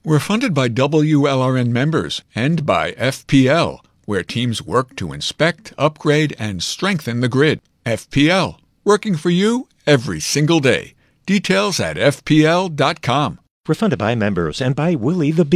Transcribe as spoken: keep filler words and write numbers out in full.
We're funded by W L R N members and by F P L, where teams work to inspect, upgrade, and strengthen the grid. F P L, working for you every single day. Details at F P L dot com. We're funded by members and by Willie the Bee.